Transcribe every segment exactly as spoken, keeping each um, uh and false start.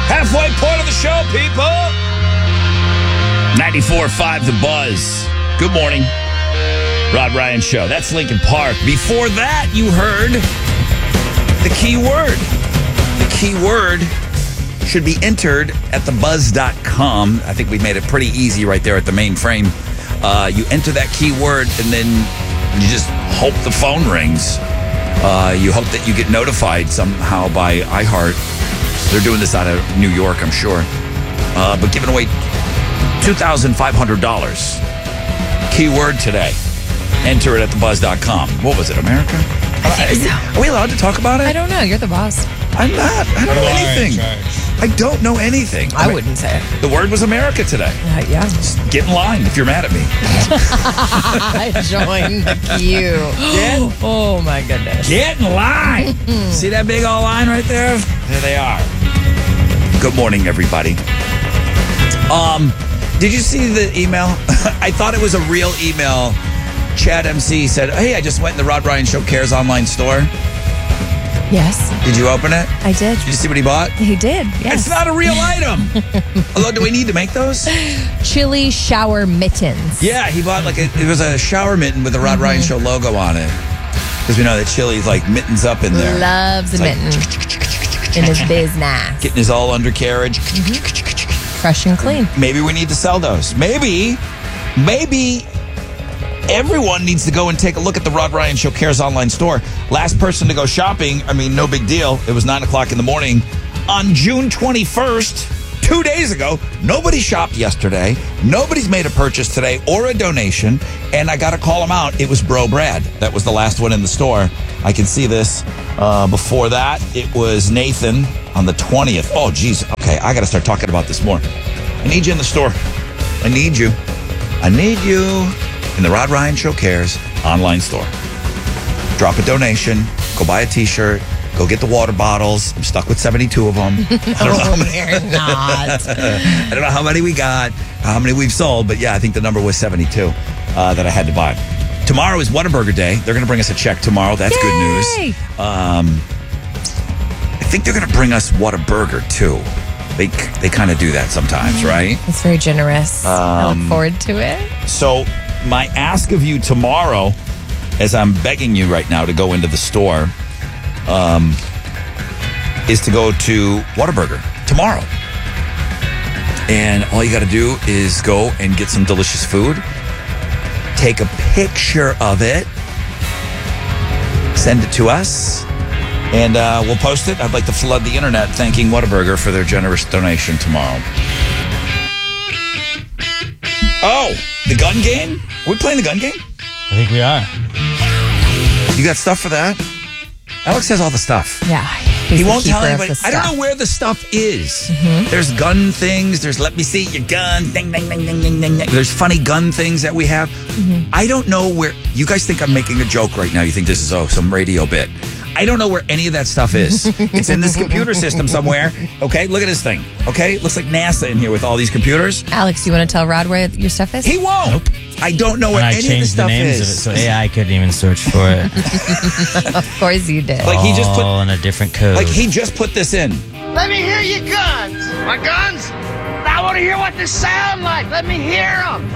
Halfway point of the show, people. ninety-four point five The Buzz. Good morning. Rod Ryan Show. That's Lincoln Park. Before that, you heard the key word. The key word should be entered at the buzz dot com. I think we made it pretty easy right there at the mainframe. Uh, you enter that key word, and then you just hope the phone rings. Uh, you hope that you get notified somehow by iHeart. They're doing this out of New York, I'm sure. Uh, but giving away two thousand five hundred dollars. Keyword today. Enter it at the buzz dot com. What was it, America? I think so. Are we allowed to talk about it? I don't know. You're the boss. I'm not. I don't know anything. I don't know anything. I, I mean, wouldn't say it. The word was America today. Uh, yeah. Just get in line if you're mad at me. I joined the queue. Get, oh, my goodness. Get in line. See that big old line right there? There they are. Good morning, everybody. Um, did you see the email? I thought it was a real email. Chad M C said, hey, I just went in the Rod Ryan Show Cares online store. Yes. Did you open it? I did. Did you see what he bought? He did, yes. It's not a real item. Although, do we need to make those? Chili shower mittens. Yeah, he bought like a, it was a shower mitten with the Rod mm-hmm. Ryan Show logo on it. Because we know that Chili's like mittens up in there. Loves a it's mitten. Like, in his business. Getting his all undercarriage. Mm-hmm. Fresh and clean. Maybe we need to sell those. Maybe, maybe... everyone needs to go and take a look at the Rod Ryan Show Cares online store. Last person to go shopping, I mean, no big deal. It was nine o'clock in the morning on June twenty-first, two days ago. Nobody shopped yesterday. Nobody's made a purchase today or a donation. And I got to call him out. It was Bro Brad. That was the last one in the store. I can see this. Uh, before that, it was Nathan on the twentieth. Oh, geez. Okay, I got to start talking about this more. I need you in the store. I need you. I need you. In the Rod Ryan Show Cares online store. Drop a donation, go buy a t-shirt, go get the water bottles. I'm stuck with seventy-two of them. I don't know how many. You're not. I don't know how many we got, how many we've sold, but yeah, I think the number was seventy-two uh, that I had to buy. Tomorrow is Whataburger Day. They're going to bring us a check tomorrow. That's Yay! Good news. Um, I think they're going to bring us Whataburger too. They they kind of do that sometimes, right? It's very generous. Um, I look forward to it. So my ask of you tomorrow, as I'm begging you right now to go into the store, um, is to go to Whataburger tomorrow. And all you got to do is go and get some delicious food, take a picture of it, send it to us, and uh, we'll post it. I'd like to flood the internet thanking Whataburger for their generous donation tomorrow. Oh, the gun game? Are we playing the gun game? I think we are. You got stuff for that? Alex has all the stuff. Yeah. He won't tell anybody. I don't know where the stuff is. Mm-hmm. There's gun things. There's let me see your gun. Ding, ding, ding, ding, ding, ding. There's funny gun things that we have. Mm-hmm. I don't know where. You guys think I'm making a joke right now. You think this is, oh, some radio bit. I don't know where any of that stuff is. It's in this computer system somewhere. Okay, look at this thing. Okay, it looks like NASA in here with all these computers. Alex, you want to tell Rod where your stuff is? He won't. Nope. I don't know where and any of the stuff the names is. Of it, so A I couldn't even search for it. Of course you did. Like he just put all in a different code. Like he just put this in. Let me hear your guns. My guns? I want to hear what they sound like. Let me hear them.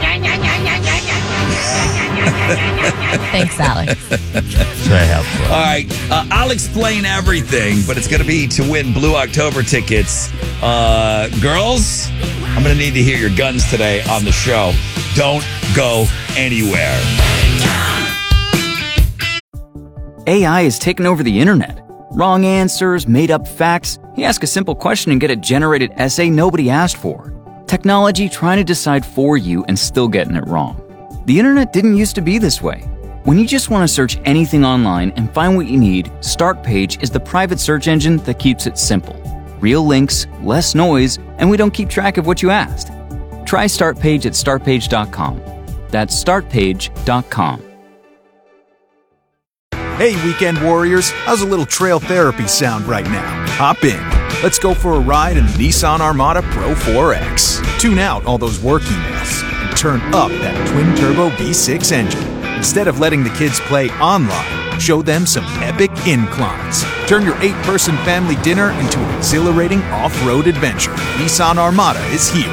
Thans, Alex. It's very helpful. All right, uh, I'll explain everything, but it's going to be to win Blue October tickets. Uh, girls, I'm going to need to hear your guns today on the show. Don't go anywhere. A I has taken over the internet. Wrong answers, made-up facts. You ask a simple question and get a generated essay nobody asked for. Technology trying to decide for you and still getting it wrong. The internet didn't used to be this way. When you just want to search anything online and find what you need, Startpage is the private search engine that keeps it simple. Real links, less noise, and we don't keep track of what you asked. Try Startpage at start page dot com. That's start page dot com. Hey, weekend warriors, how's a little trail therapy sound right now? Hop in. Let's go for a ride in the Nissan Armada Pro four X. Tune out all those work emails and turn up that twin-turbo V six engine. Instead of letting the kids play online, show them some epic inclines. Turn your eight-person family dinner into an exhilarating off-road adventure. Nissan Armada is here.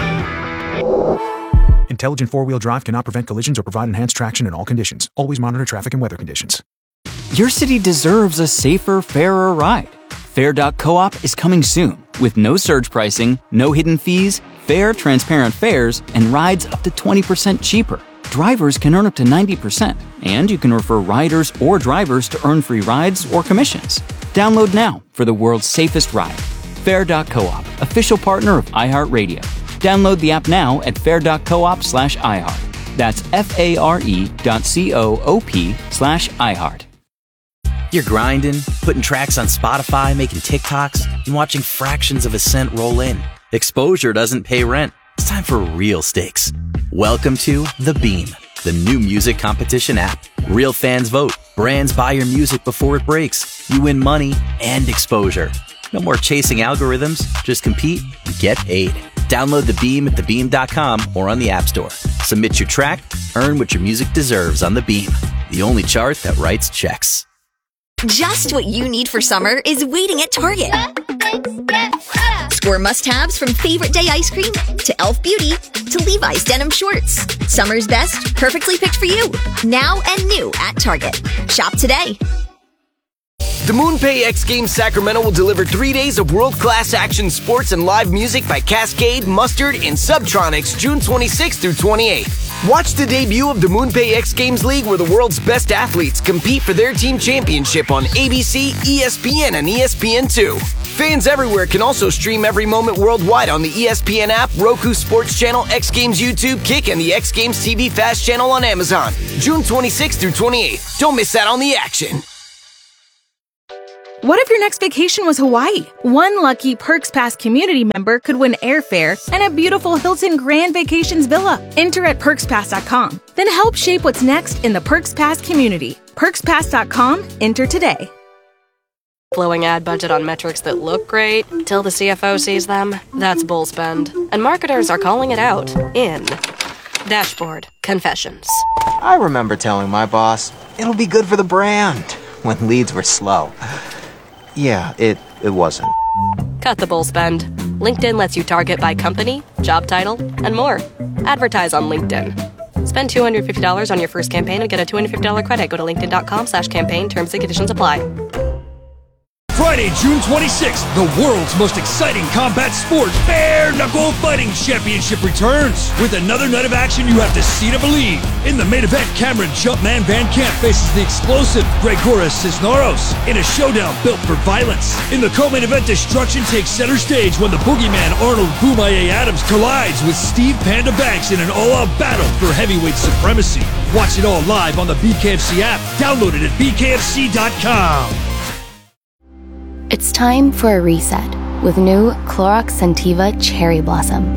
Intelligent four-wheel drive cannot prevent collisions or provide enhanced traction in all conditions. Always monitor traffic and weather conditions. Your city deserves a safer, fairer ride. Fair dot coop is coming soon with no surge pricing, no hidden fees, fair, transparent fares, and rides up to twenty percent cheaper. Drivers can earn up to ninety percent, and you can refer riders or drivers to earn free rides or commissions. Download now for the world's safest ride. Fair dot coop, official partner of iHeartRadio. Download the app now at fair dot coop slash iHeart. That's F-A-R-E dot C-O-O-P slash iHeart. You're grinding, putting tracks on Spotify, making TikToks, and watching fractions of a cent roll in. Exposure doesn't pay rent. It's time for real stakes. Welcome to The Beam, the new music competition app. Real fans vote. Brands buy your music before it breaks. You win money and exposure. No more chasing algorithms. Just compete and get paid. Download The Beam at the beam dot com or on the App Store. Submit your track, earn what your music deserves on The Beam, the only chart that writes checks. Just what you need for summer is waiting at Target. Score must-haves from Favorite Day ice cream to e l f Beauty to Levi's denim shorts. Summer's best, perfectly picked for you. Now and new at Target. Shop today. The MoonPay X Games Sacramento will deliver three days of world-class action sports and live music by Cascade, Mustard, and Subtronics June twenty-sixth through twenty-eighth. Watch the debut of the MoonPay X Games League where the world's best athletes compete for their team championship on A B C, E S P N, and E S P N two. Fans everywhere can also stream every moment worldwide on the E S P N app, Roku Sports Channel, X Games YouTube, Kick, and the X Games T V Fast channel on Amazon. June twenty-sixth through twenty-eighth. Don't miss out on the action. What if your next vacation was Hawaii? One lucky Perks Pass community member could win airfare and a beautiful Hilton Grand Vacations villa. Enter at perks pass dot com. Then help shape what's next in the Perks Pass community. perks pass dot com. Enter today. Blowing ad budget on metrics that look great till the C F O sees them. That's bull spend. And marketers are calling it out in Dashboard Confessions. I remember telling my boss, it'll be good for the brand, when leads were slow. Yeah, it, it wasn't. Cut the bull spend. LinkedIn lets you target by company, job title, and more. Advertise on LinkedIn. Spend two hundred fifty dollars on your first campaign and get a two hundred fifty dollars credit. Go to linkedin dot com slash campaign. Terms and conditions apply. Friday, June twenty-sixth, the world's most exciting combat sport, Bare Knuckle Fighting Championship returns. With another night of action you have to see to believe. In the main event, Cameron Jumpman Van Camp faces the explosive Gregoris Cisneros in a showdown built for violence. In the co-main event, destruction takes center stage when the boogeyman Arnold Boomaye Adams collides with Steve Panda Banks in an all-out battle for heavyweight supremacy. Watch it all live on the B K F C app. Download it at b k f c dot com. It's time for a reset with new Clorox Scentiva Cherry Blossom.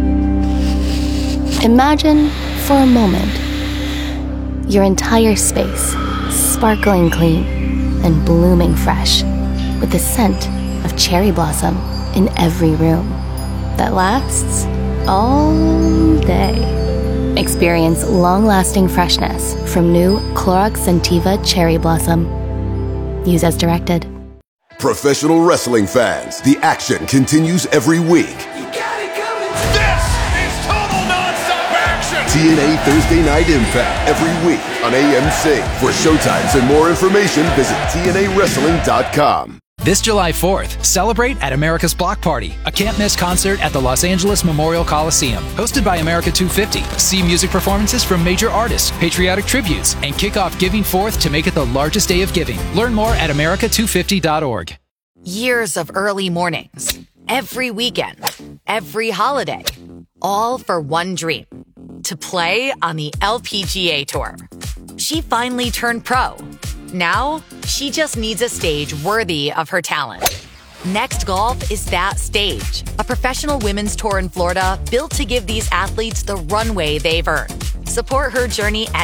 Imagine, for a moment, your entire space sparkling clean and blooming fresh with the scent of cherry blossom in every room that lasts all day. Experience long-lasting freshness from new Clorox Scentiva Cherry Blossom. Use as directed. Professional wrestling fans, the action continues every week. This is total nonstop action! T N A Thursday Night Impact every week on A M C. For showtimes and more information, visit T N A wrestling dot com. This July fourth, celebrate at America's Block Party, a can't-miss concert at the Los Angeles Memorial Coliseum. Hosted by America two fifty, see music performances from major artists, patriotic tributes, and kick off Giving Fourth to make it the largest day of giving. Learn more at america two fifty dot org. Years of early mornings, every weekend, every holiday, all for one dream, to play on the L P G A Tour. She finally turned pro. Now, she just needs a stage worthy of her talent. Next Golf is that stage. A professional women's tour in Florida built to give these athletes the runway they've earned. Support her journey at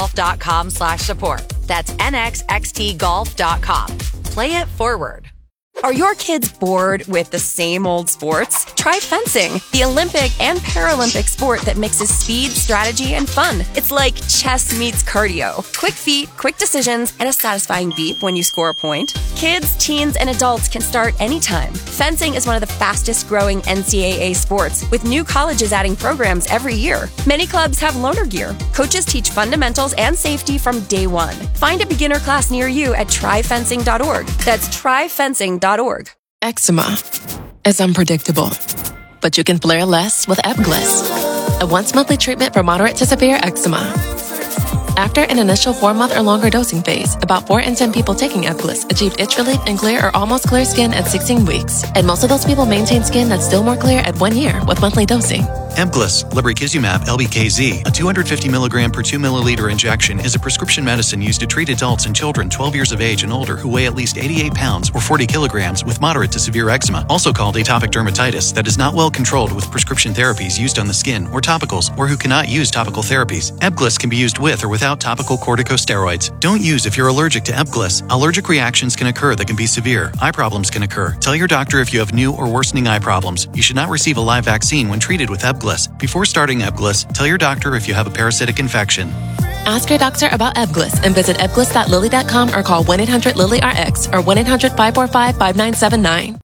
nextgolf.com slash support. That's N X X T golf dot com. Play it forward. Are your kids bored with the same old sports? Try fencing, the Olympic and Paralympic sport that mixes speed, strategy, and fun. It's like chess meets cardio. Quick feet, quick decisions, and a satisfying beep when you score a point. Kids, teens, and adults can start anytime. Fencing is one of the fastest growing N C double A sports, with new colleges adding programs every year. Many clubs have loaner gear. Coaches teach fundamentals and safety from day one. Find a beginner class near you at try fencing dot org. That's try fencing dot org. Eczema is unpredictable, but you can flare less with Ebglyss, a once-monthly treatment for moderate to severe eczema. After an initial four-month or longer dosing phase, about four in ten people taking Ebglyss achieved itch relief and clear or almost clear skin at sixteen weeks, and most of those people maintain skin that's still more clear at one year with monthly dosing. Ebglyss, lebrikizumab L B K Z, a two hundred fifty milligram per two milliliter injection, is a prescription medicine used to treat adults and children twelve years of age and older who weigh at least eighty-eight pounds or forty kilograms with moderate to severe eczema, also called atopic dermatitis, that is not well controlled with prescription therapies used on the skin or topicals, or who cannot use topical therapies. Ebglyss can be used with or without topical corticosteroids. Don't use if you're allergic to Ebglyss. Allergic reactions can occur that can be severe. Eye problems can occur. Tell your doctor if you have new or worsening eye problems. You should not receive a live vaccine when treated with Ebglyss. Before starting Ebglyss, tell your doctor if you have a parasitic infection. Ask your doctor about Ebglyss and visit ebglyss dot lilly dot com or call one eight hundred lilly R X or one eight hundred five four five five nine seven nine.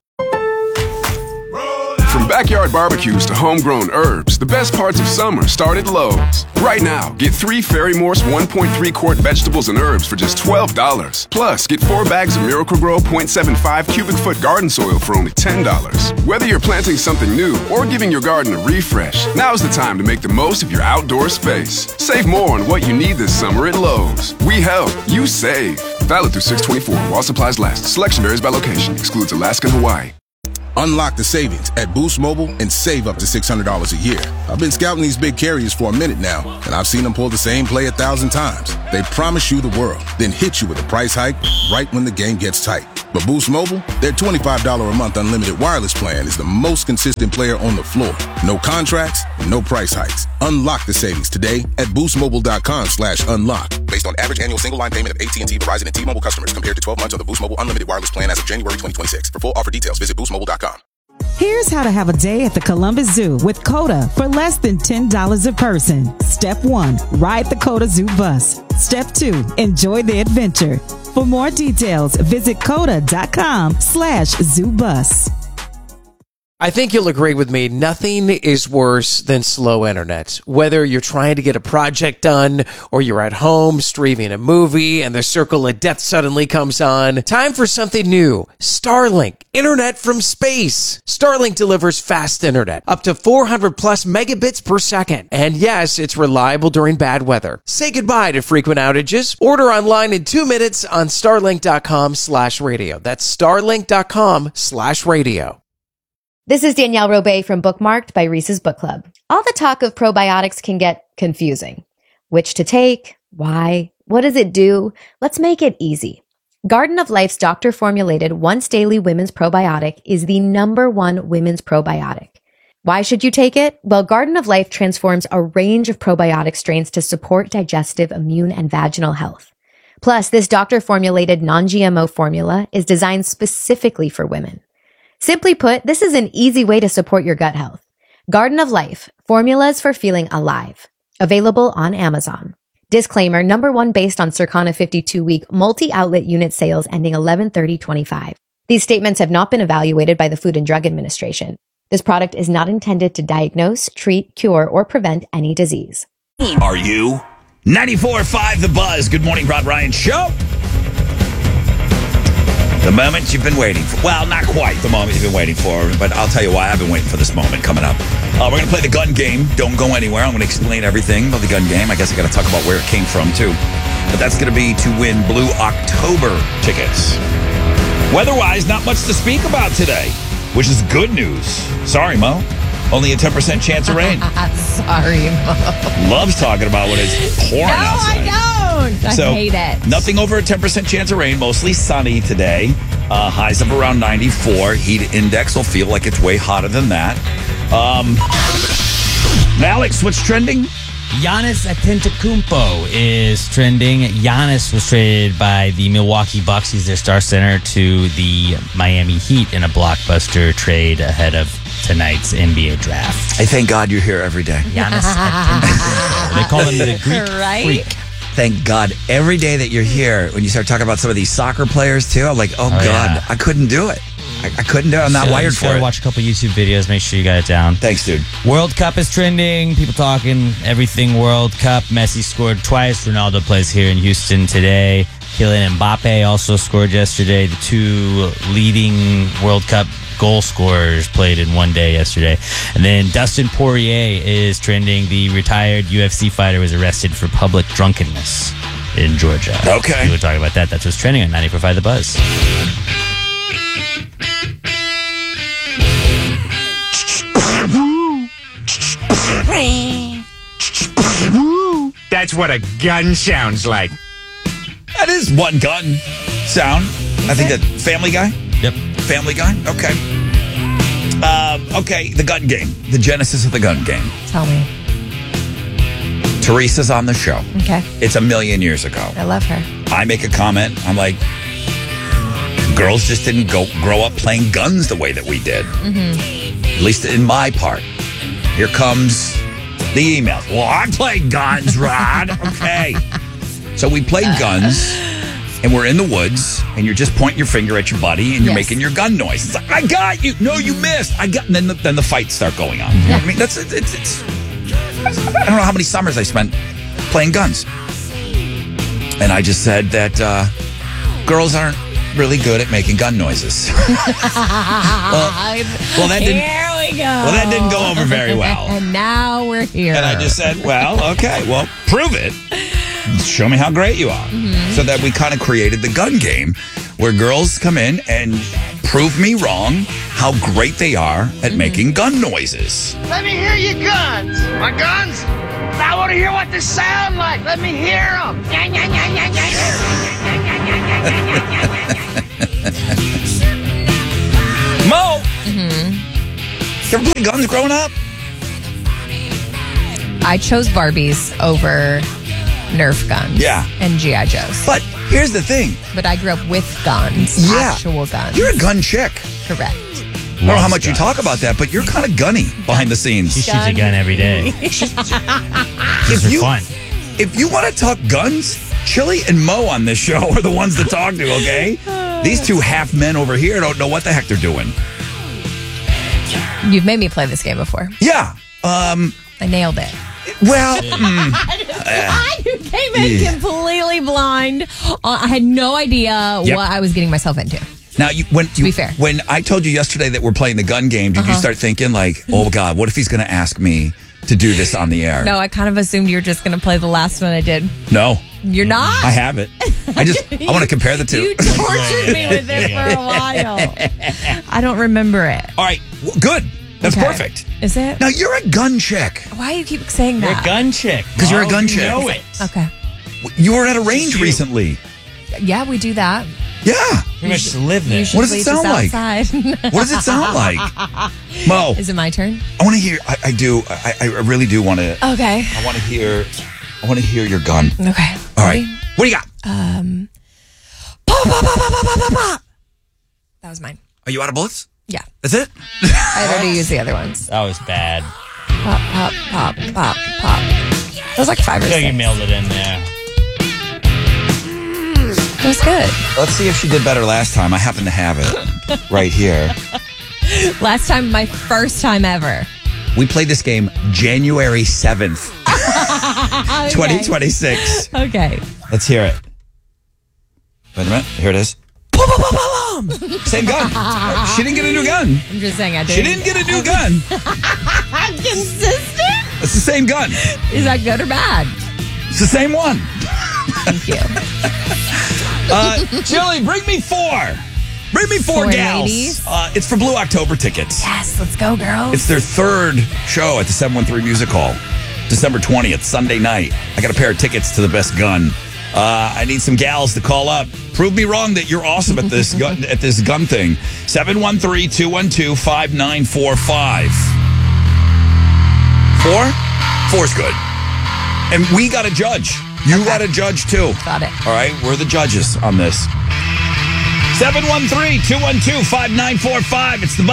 From backyard barbecues to homegrown herbs, the best parts of summer start at Lowe's. Right now, get three Ferry Morse one point three quart vegetables and herbs for just twelve dollars. Plus, get four bags of Miracle-Gro point seven five cubic foot garden soil for only ten dollars. Whether you're planting something new or giving your garden a refresh, now's the time to make the most of your outdoor space. Save more on what you need this summer at Lowe's. We help, you save. Valid through six twenty-four while supplies last. Selection varies by location. Excludes Alaska and Hawaii. Unlock the savings at Boost Mobile and save up to six hundred dollars a year. I've been scouting these big carriers for a minute now, and I've seen them pull the same play a thousand times. They promise you the world, then hit you with a price hike right when the game gets tight. But Boost Mobile, their twenty-five dollars a month unlimited wireless plan is the most consistent player on the floor. No contracts, no price hikes. Unlock the savings today at boostmobile.com slash unlock. Based on average annual single line payment of A T and T, Verizon, and T-Mobile customers compared to twelve months of the Boost Mobile unlimited wireless plan as of January twenty twenty-six. For full offer details, visit boost mobile dot com. Here's how to have a day at the Columbus Zoo with COTA for less than ten dollars a person. Step one, ride the COTA Zoo bus. Step two, enjoy the adventure. For more details, visit COTA.com slash zoo bus. I think you'll agree with me, nothing is worse than slow internet. Whether you're trying to get a project done or you're at home streaming a movie and the circle of death suddenly comes on, time for something new. Starlink, internet from space. Starlink delivers fast internet, up to four hundred plus megabits per second. And yes, it's reliable during bad weather. Say goodbye to frequent outages. Order online in two minutes on starlink.com slash radio. That's starlink.com slash radio. This is Danielle Robay from Bookmarked by Reese's Book Club. All the talk of probiotics can get confusing. Which to take? Why? What does it do? Let's make it easy. Garden of Life's doctor-formulated once-daily women's probiotic is the number one women's probiotic. Why should you take it? Well, Garden of Life transforms a range of probiotic strains to support digestive, immune, and vaginal health. Plus, this doctor-formulated non-G M O formula is designed specifically for women. Simply put, this is an easy way to support your gut health. Garden of Life, formulas for feeling alive. Available on Amazon. Disclaimer, number one based on Circana fifty-two week multi-outlet unit sales ending eleven thirty twenty-five. These statements have not been evaluated by the Food and Drug Administration. This product is not intended to diagnose, treat, cure, or prevent any disease. Are you? ninety-four point five The Buzz. Good morning, Rod Ryan Show. The moment you've been waiting for. Well, not quite the moment you've been waiting for, but I'll tell you why I've been waiting for this moment coming up. Uh, we're going to play the gun game. Don't go anywhere. I'm going to explain everything about the gun game. I guess I got to talk about where it came from, too. But that's going to be to win Blue October tickets. Weather-wise, not much to speak about today, which is good news. Sorry, Mo. Only a ten percent chance of rain. Sorry, Mo. Loves talking about what is pouring no, outside. I don't. I so, hate it. Nothing over a ten percent chance of rain. Mostly sunny today. Uh, highs of around ninety-four. Heat index will feel like it's way hotter than that. Um, Alex, what's trending? Giannis Antetokounmpo is trending. Giannis was traded by the Milwaukee Bucks. He's their star center to the Miami Heat in a blockbuster trade ahead of tonight's N B A draft. I thank God you're here every day. Giannis Antetokounmpo. They call him the Greek Right? freak. Thank God every day that you're here. When you start talking about some of these soccer players too, I'm like, oh, Oh, God, yeah. I couldn't do it. I, I couldn't do it. I'm not So wired just for gotta it. Watch a couple YouTube videos. Make sure you got it down. Thanks, dude. World Cup is trending. People talking everything World Cup. Messi scored twice. Ronaldo plays here in Houston today. Kylian Mbappe also scored yesterday. The two leading World Cup goal scorers played in one day yesterday. And then Dustin Poirier is trending. The retired U F C fighter was arrested for public drunkenness in Georgia. Okay. We were talking about that. That's what's trending on ninety-four point five The Buzz. That's what a gun sounds like. That is one gun sound. I think that Family Guy? Yep. Family Guy? Okay. Um, okay, the gun game. The genesis of the gun game. Tell me. Teresa's on the show. Okay. It's a million years ago. I love her. I make a comment. I'm like, girls just didn't go grow up playing guns the way that we did. Mm-hmm. At least in my part. Here comes the email. Well, I played guns, Rod. Okay. So we played guns, and we're in the woods, and you're just pointing your finger at your buddy, and you're Yes. making your gun noise. It's like, I got you. No, you missed. I got. And then the, then the fights start going on. You know what I mean, that's it's, it's, it's. I don't know how many summers I spent playing guns, and I just said that uh, girls aren't really good at making gun noises. well, well, that didn't. Here we go. Well, that didn't go over very well. And now we're here. And I just said, well, okay, well, prove it. Show me how great you are. Mm-hmm. So that we kind of created the gun game where girls come in and prove me wrong how great they are at Mm-hmm. making gun noises. Let me hear your guns. My guns? I want to hear what they sound like. Let me hear them. Mo, Mm-hmm. you ever play guns growing up? I chose Barbies over Nerf guns. Yeah. And G I. Joes. But here's the thing. But I grew up with guns. Yeah. Actual guns. You're a gun chick. Correct. I don't know how much you talk about that, but you're kind of gunny behind the scenes. She shoots a gun every day. If for you, fun. If you want to talk guns, Chili and Mo on this show are the ones to talk to, okay? These two half men over here don't know what the heck they're doing. You've made me play this game before. Yeah. Um, I nailed it. Well, mm, You came in Yeah. completely blind. Uh, I had no idea Yep. what I was getting myself into. now, you, when you, be fair. when I told you yesterday that we're playing the gun game, did you Uh-huh. start thinking like, oh God, what if he's going to ask me to do this on the air? No, I kind of assumed you were just going to play the last one I did. No. You're not? I have it. I just I want to compare the two. You tortured me with it for a while. I don't remember it. All right, well, good. That's Okay. perfect. Is it? Now you're a gun chick Why do you keep saying You're that? a gun chick. because you're a Mo. gun You chick. know it. Okay. You were at a range recently. Yeah, we do that. Yeah. Pretty much to live there. Usually What does it just sound like? outside. What does it sound like? Mo, Is it my turn? I want to hear. I, I do. I, I really do want to. Okay. I want to hear. I want to hear your gun. Okay. All right. What do you got? Um. Pop, pop, pop, pop, pop, pop, pop. That was mine. Are you out of bullets? Yeah. That's it. I already used the other ones. That was bad. Pop, pop, pop, pop, pop. That was like five or I feel like you six. mailed it in there. It was good. Let's see if she did better last time. I happen to have it right here. Last time, my first time ever. We played this game January seventh, Okay. twenty twenty-six. Okay. Let's hear it. Wait a minute. Here it is. Same gun. She didn't get a new gun. I'm just saying I did. She didn't get a new gun. I'm consistent. It's the same gun. Is that good or bad? It's the same one. Thank you. Uh, Chili, bring me four. Bring me four, Four gals. ladies. Uh, it's for Blue October tickets. Yes, let's go, girls. It's their third show at the seven one three Music Hall, December twentieth, Sunday night. I got a pair of tickets to the best gun. Uh, I need some gals to call up. Prove me wrong that you're awesome at this gun, at this gun thing. seven one three, two one two, five nine four five. Four? Four's good. And we got to judge. You got to judge, too. Got it. All right? We're the judges on this. seven one three, two one two, five nine four five. It's the